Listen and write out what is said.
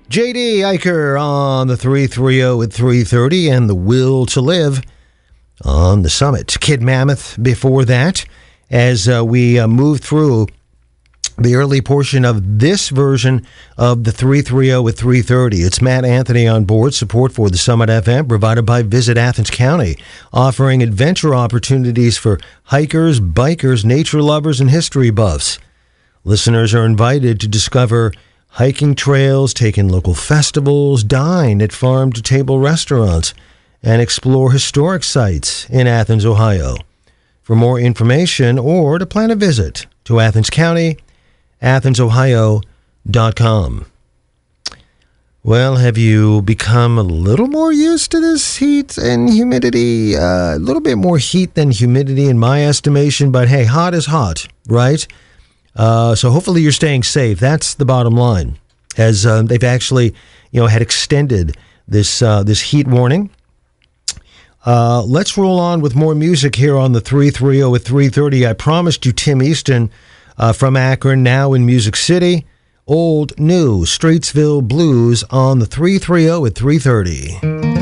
JD Eicher on the 330 at 3:30 and the Will to Live on the Summit. Kid Mammoth before that as we move through the early portion of this version of the 330 at 3:30. It's Matt Anthony on board. Support for the Summit FM provided by Visit Athens County, offering adventure opportunities for hikers, bikers, nature lovers, and history buffs. Listeners are invited to discover hiking trails, take in local festivals, dine at farm-to-table restaurants, and explore historic sites in Athens, Ohio. For more information or to plan a visit to Athens County, AthensOhio.com. Well, have you become a little more used to this heat and humidity? A little bit more heat than humidity in my estimation, but hey, hot is hot, right? So hopefully you're staying safe. That's the bottom line. As they've actually, had extended this heat warning. Let's roll on with more music here on the 330 at 3:30. I promised you Tim Easton from Akron, now in Music City. Old, new, Streetsville Blues on the 330 at 3:30.